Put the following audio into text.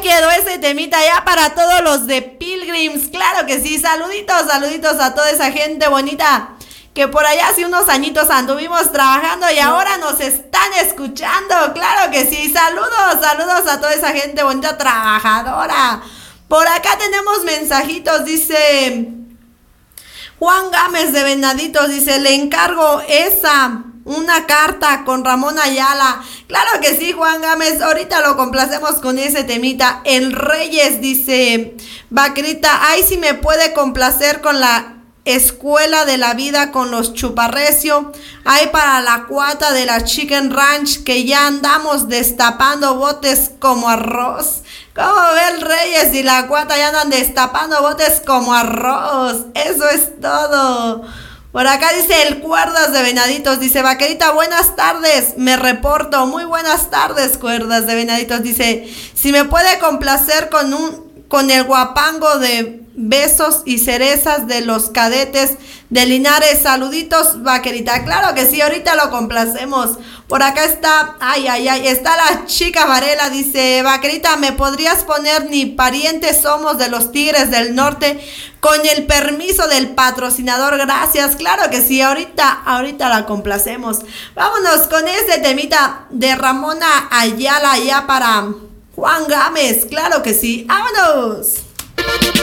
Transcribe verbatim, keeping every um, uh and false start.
quedó ese temita ya para todos los de Pilgrims. Claro que sí, saluditos, saluditos a toda esa gente bonita que por allá hace unos añitos anduvimos trabajando y ahora nos están escuchando. Claro que sí, saludos, saludos a toda esa gente bonita trabajadora. Por acá tenemos mensajitos, dice Juan Gámez de Venaditos, dice, le encargo esa, una carta con Ramón Ayala. Claro que sí, Juan Gámez, ahorita lo complacemos con ese temita. El Reyes dice, Vaquerita, ay, si me puede complacer con la Escuela de la Vida con los Chuparrecio. Hay para la cuata de la Chicken Ranch que ya andamos destapando botes como arroz. ¿Cómo ve el Reyes y la cuata ya andan destapando botes como arroz? Eso es todo. Por acá dice el Cuerdas de Venaditos, dice, Vaquerita, buenas tardes, me reporto. Muy buenas tardes, Cuerdas de Venaditos, dice, si me puede complacer con un con el guapango de Besos y Cerezas de los Cadetes de Linares. Saluditos, Vaquerita. Claro que sí, ahorita lo complacemos. Por acá está, ay, ay, ay, está la chica Varela, dice, Vaquerita, ¿me podrías poner Ni Parientes Somos de los Tigres del Norte con el permiso del patrocinador? Gracias. Claro que sí, ahorita, ahorita la complacemos. Vámonos con este temita de Ramona Ayala ya para Juan Gámez. Claro que sí, vámonos.